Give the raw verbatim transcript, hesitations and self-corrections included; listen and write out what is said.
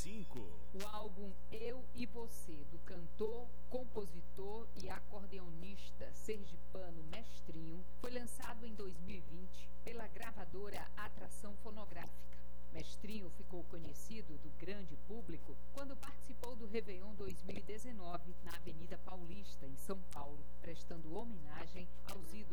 cinco. O álbum Eu e Você, do cantor, compositor e acordeonista sergipano Mestrinho, foi lançado em dois mil e vinte pela gravadora Atração Fonográfica. Mestrinho ficou conhecido do grande público quando participou do Réveillon dois mil e dezenove na Avenida Paulista, em São Paulo, prestando homenagem aos ídolos